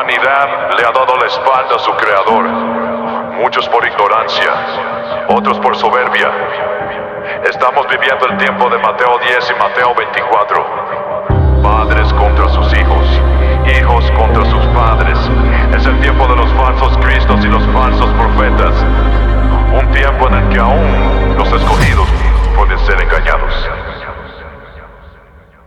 humanidad le ha dado la espalda a su creador. Muchos por ignorancia, otros por soberbia. Estamos viviendo el tiempo de Mateo 10 y Mateo 24. Padres contra sus hijos, hijos contra sus padres. Es el tiempo de los falsos cristos y los falsos profetas.